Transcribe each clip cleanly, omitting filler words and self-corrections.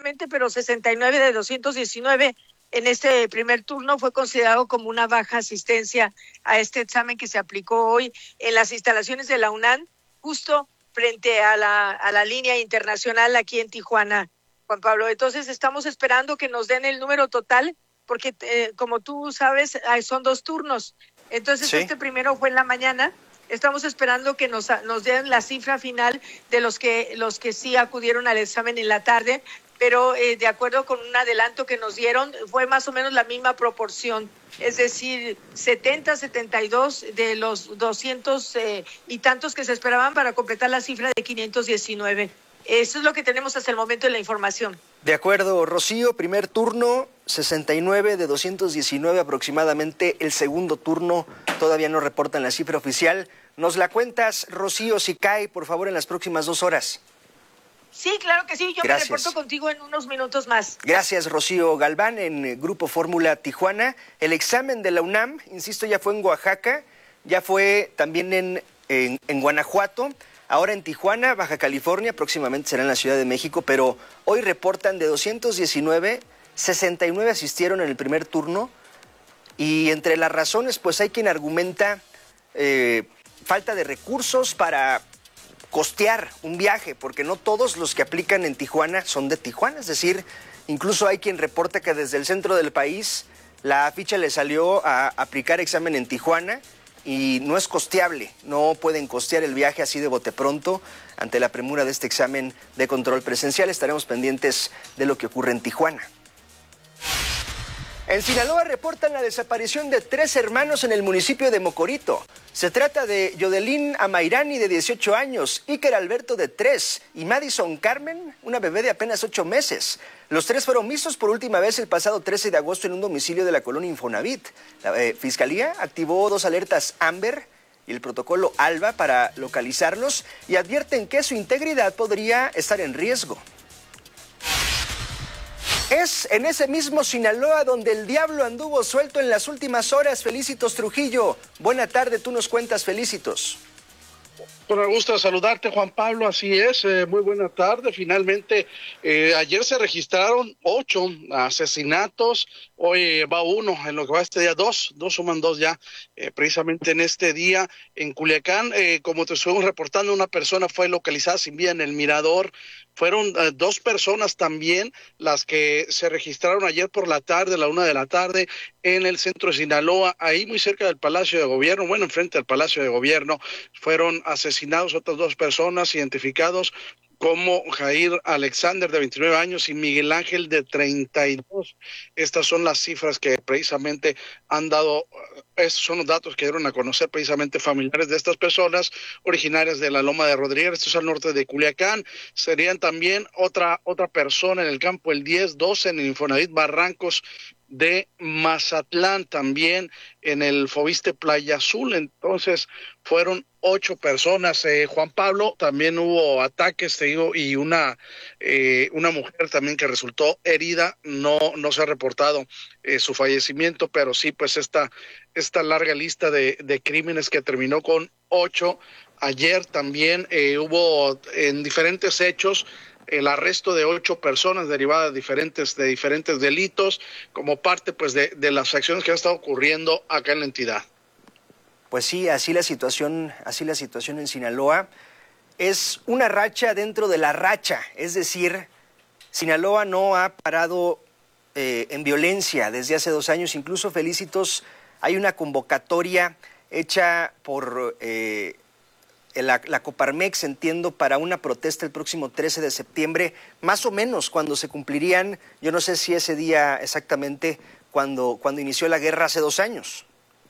solamente, pero 69 de 219 en este primer turno fue considerado como una baja asistencia a este examen que se aplicó hoy en las instalaciones de la UNAM, justo frente a la línea internacional aquí en Tijuana, Juan Pablo. Entonces estamos esperando que nos den el número total, porque como tú sabes, son 2 turnos. Entonces Sí. Este primero fue en la mañana. Estamos esperando que nos den la cifra final de los que sí acudieron al examen en la tarde, pero de acuerdo con un adelanto que nos dieron, fue más o menos la misma proporción, es decir, 72 de los 200 y tantos que se esperaban para completar la cifra de 519. Eso es lo que tenemos hasta el momento de la información. De acuerdo, Rocío, primer turno, 69 de 219 aproximadamente. El segundo turno todavía no reportan la cifra oficial. ¿Nos la cuentas, Rocío, si cae, por favor, en las próximas 2 horas? Sí, claro que sí. Yo Gracias. Me reporto contigo en unos minutos más. Gracias, Rocío Galván, en Grupo Fórmula Tijuana. El examen de la UNAM, insisto, ya fue en Oaxaca, ya fue también en Guanajuato, ahora en Tijuana, Baja California, próximamente será en la Ciudad de México, pero hoy reportan de 219, 69 asistieron en el primer turno, y entre las razones, pues hay quien argumenta falta de recursos para costear un viaje, porque no todos los que aplican en Tijuana son de Tijuana, es decir, incluso hay quien reporta que desde el centro del país la ficha le salió a aplicar examen en Tijuana y no es costeable, no pueden costear el viaje así de bote pronto. Ante la premura de este examen de control presencial, estaremos pendientes de lo que ocurre en Tijuana. En Sinaloa reportan la desaparición de 3 hermanos en el municipio de Mocorito. Se trata de Yodelín Amairani, de 18 años, Iker Alberto, de 3, y Madison Carmen, una bebé de apenas 8 meses. Los 3 fueron vistos por última vez el pasado 13 de agosto en un domicilio de la colonia Infonavit. La Fiscalía activó 2 alertas Amber y el protocolo ALBA para localizarlos, y advierten que su integridad podría estar en riesgo. Es en ese mismo Sinaloa donde el diablo anduvo suelto en las últimas horas. Felicitos Trujillo, buena tarde, tú nos cuentas, Felicitos. Con el gusto de saludarte, Juan Pablo, así es, muy buena tarde. Finalmente, ayer se registraron 8 asesinatos, hoy va 1, en lo que va este día 2 suman 2 ya, precisamente en este día en Culiacán. Como te estuvimos reportando, una persona fue localizada sin vida en el Mirador. Fueron 2 personas también las que se registraron ayer por la tarde, a la 1 de la tarde, en el centro de Sinaloa, ahí muy cerca del Palacio de Gobierno, bueno, enfrente del Palacio de Gobierno. Fueron asesinados otras 2 personas identificados como Jair Alexander, de 29 años, y Miguel Ángel, de 32. Estas son las cifras que precisamente han dado, estos son los datos que dieron a conocer precisamente familiares de estas personas, originarias de la Loma de Rodríguez, esto es al norte de Culiacán. Serían también otra persona en el campo el 10-12, en el Infonavit Barrancos de Mazatlán, también en el Fobiste Playa Azul. Entonces fueron 8 personas. Juan Pablo, también hubo ataques, te digo, y una mujer también que resultó herida. No se ha reportado su fallecimiento, pero sí, pues esta larga lista de crímenes que terminó con 8. Ayer también hubo en diferentes hechos el arresto de 8 personas derivadas de diferentes delitos, como parte pues de las acciones que han estado ocurriendo acá en la entidad. Pues sí, así la situación en Sinaloa. Es una racha dentro de la racha, es decir, Sinaloa no ha parado en violencia desde hace 2 años. Incluso, Felicitos, hay una convocatoria hecha por la Coparmex, entiendo, para una protesta el próximo 13 de septiembre, más o menos cuando se cumplirían, yo no sé si ese día exactamente, cuando inició la guerra hace 2 años.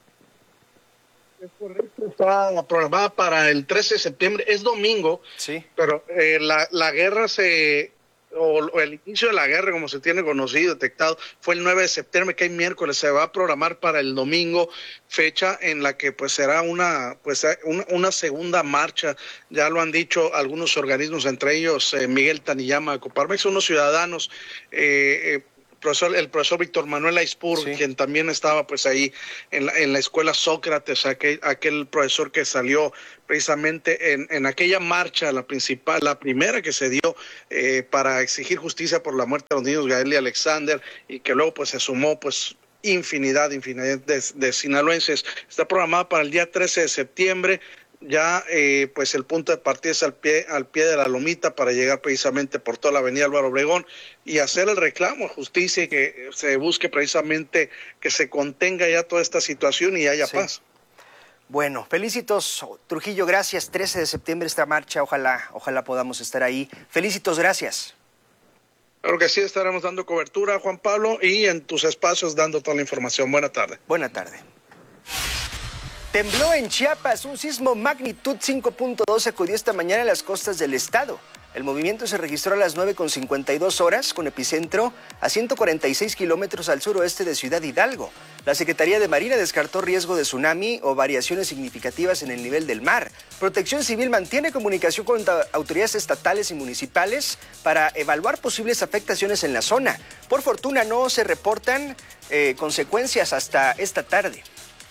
Es correcto, está programada para el 13 de septiembre, es domingo, sí, pero la guerra o el inicio de la guerra, como se tiene conocido, detectado, fue el 9 de septiembre, que hay miércoles. Se va a programar para el domingo, fecha en la que pues será una segunda marcha. Ya lo han dicho algunos organismos, entre ellos Miguel Taniyama de Coparmex, unos ciudadanos el profesor Víctor Manuel Aispur, sí, quien también estaba pues ahí en la escuela Sócrates, aquel profesor que salió precisamente en aquella marcha, la primera que se dio para exigir justicia por la muerte de los niños Gael y Alexander, y que luego pues se sumó pues infinidad de sinaloenses. Está programada para el día 13 de septiembre. Ya pues el punto de partida es al pie de la Lomita para llegar precisamente por toda la avenida Álvaro Obregón y hacer el reclamo a justicia y que se busque precisamente que se contenga ya toda esta situación y haya paz. Bueno, felicitos, Trujillo, gracias. 13 de septiembre esta marcha, ojalá podamos estar ahí. Felicitos, gracias. Claro que sí, estaremos dando cobertura, Juan Pablo, y en tus espacios dando toda la información. Buena tarde. Buena tarde. Tembló en Chiapas, un sismo magnitud 5.2 sacudió esta mañana las costas del estado. El movimiento se registró a las 9:52 horas, con epicentro a 146 kilómetros al suroeste de Ciudad Hidalgo. La Secretaría de Marina descartó riesgo de tsunami o variaciones significativas en el nivel del mar. Protección Civil mantiene comunicación con autoridades estatales y municipales para evaluar posibles afectaciones en la zona. Por fortuna no se reportan consecuencias hasta esta tarde.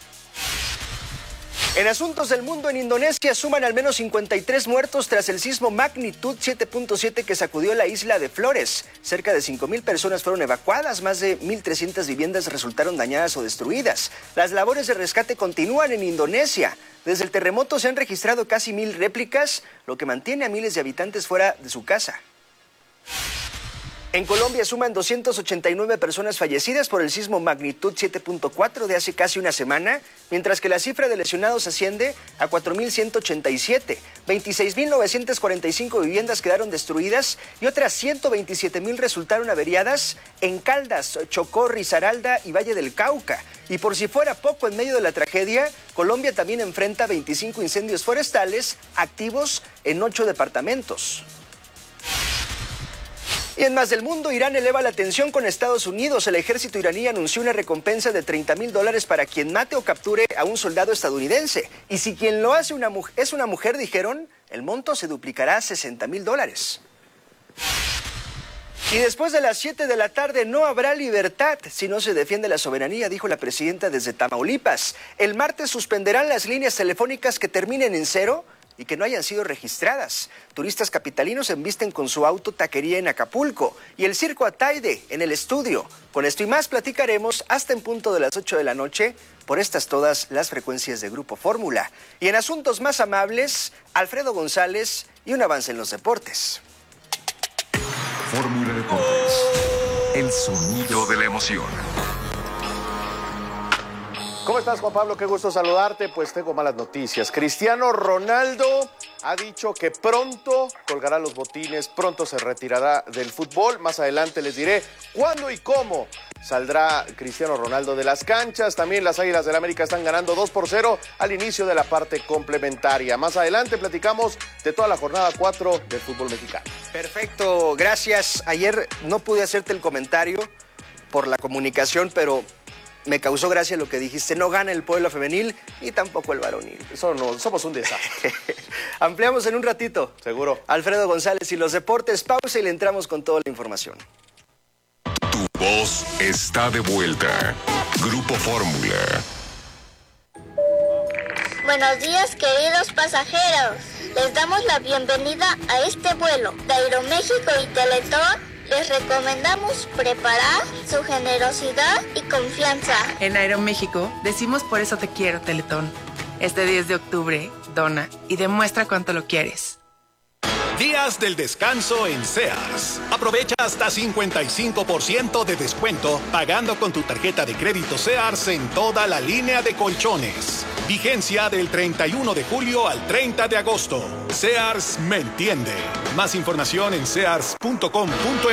En asuntos del mundo, en Indonesia suman al menos 53 muertos tras el sismo magnitud 7.7 que sacudió la isla de Flores. Cerca de 5,000 personas fueron evacuadas, más de 1,300 viviendas resultaron dañadas o destruidas. Las labores de rescate continúan en Indonesia. Desde el terremoto se han registrado casi 1,000 réplicas, lo que mantiene a miles de habitantes fuera de su casa. En Colombia suman 289 personas fallecidas por el sismo magnitud 7.4 de hace casi una semana, mientras que la cifra de lesionados asciende a 4,187. 26,945 viviendas quedaron destruidas y otras 127,000 resultaron averiadas en Caldas, Chocó, Risaralda y Valle del Cauca. Y por si fuera poco, en medio de la tragedia, Colombia también enfrenta 25 incendios forestales activos en 8 departamentos. Y en más del mundo, Irán eleva la tensión con Estados Unidos. El ejército iraní anunció una recompensa de $30,000 para quien mate o capture a un soldado estadounidense. Y si quien lo hace es una mujer, dijeron, el monto se duplicará a $60,000. Y después de las 7 de la tarde no habrá libertad si no se defiende la soberanía, dijo la presidenta desde Tamaulipas. El martes suspenderán las líneas telefónicas que terminen en 0 y que no hayan sido registradas. Turistas capitalinos embisten con su auto taquería en Acapulco y el circo Ataide en el estudio. Con esto y más platicaremos hasta en punto de las 8 de la noche por estas todas las frecuencias de Grupo Fórmula. Y en asuntos más amables, Alfredo González y un avance en los deportes. Fórmula Deportes, el sonido de la emoción. ¿Cómo estás, Juan Pablo? Qué gusto saludarte. Pues tengo malas noticias. Cristiano Ronaldo ha dicho que pronto colgará los botines, pronto se retirará del fútbol. Más adelante les diré cuándo y cómo saldrá Cristiano Ronaldo de las canchas. También las Águilas del América están ganando 2-0 al inicio de la parte complementaria. Más adelante platicamos de toda la jornada 4 del fútbol mexicano. Perfecto, gracias. Ayer no pude hacerte el comentario por la comunicación, pero me causó gracia lo que dijiste. No gana el Puebla femenil y tampoco el varonil. Eso no, somos un desastre. Ampliamos en un ratito. Seguro. Alfredo González y los deportes. Pausa y le entramos con toda la información. Tu voz está de vuelta. Grupo Fórmula. Buenos días, queridos pasajeros. Les damos la bienvenida a este vuelo de Aeroméxico y Teletón. Les recomendamos preparar su generosidad y confianza. En Aeroméxico decimos por eso te quiero, Teletón. Este 10 de octubre, dona y demuestra cuánto lo quieres. Días del descanso en Sears. Aprovecha hasta 55% de descuento pagando con tu tarjeta de crédito Sears en toda la línea de colchones. Vigencia del 31 de julio al 30 de agosto. Sears me entiende. Más información en sears.com.mx.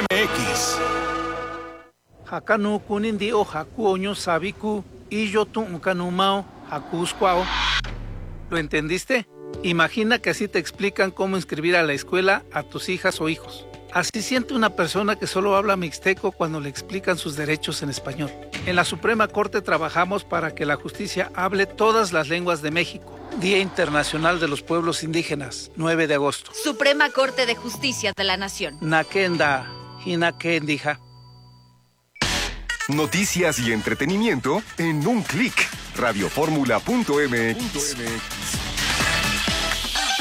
Hakanu kunindi o hakuoño sabiku y yo tu kanumao hakuskwao. ¿Lo entendiste? Imagina que así te explican cómo inscribir a la escuela a tus hijas o hijos. Así siente una persona que solo habla mixteco cuando le explican sus derechos en español. En la Suprema Corte trabajamos para que la justicia hable todas las lenguas de México. Día Internacional de los Pueblos Indígenas, 9 de agosto. Suprema Corte de Justicia de la Nación. Nakenda, Hinakendija. Noticias y entretenimiento en un clic. Radioformula.mx.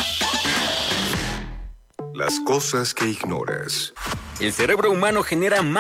Las cosas que ignoras. El cerebro humano genera más